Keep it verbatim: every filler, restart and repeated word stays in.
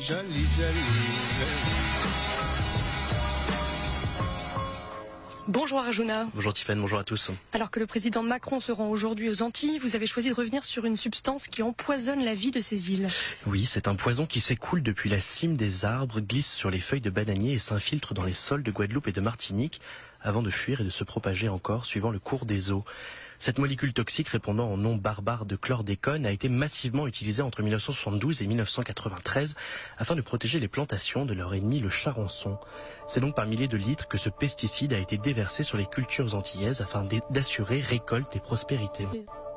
joli, joli. Bonjour Arjuna. Bonjour Tiffany, bonjour à tous. Alors que le président Macron se rend aujourd'hui aux Antilles, vous avez choisi de revenir sur une substance qui empoisonne la vie de ces îles. Oui, c'est un poison qui s'écoule depuis la cime des arbres, glisse sur les feuilles de bananier et s'infiltre dans les sols de Guadeloupe et de Martinique avant de fuir et de se propager encore suivant le cours des eaux. Cette molécule toxique répondant au nom barbare de chlordécone a été massivement utilisée entre mille neuf cent soixante-douze et mille neuf cent quatre-vingt-treize afin de protéger les plantations de leur ennemi le charançon. C'est donc par milliers de litres que ce pesticide a été déversé sur les cultures antillaises afin d'assurer récolte et prospérité.